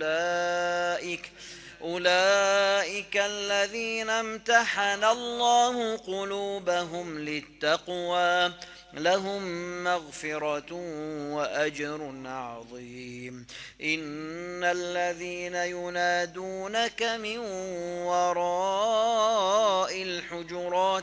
أولئك الذين امتحن الله قلوبهم للتقوى لهم مغفرة وأجر عظيم. إن الذين ينادونك من وراء الحجرات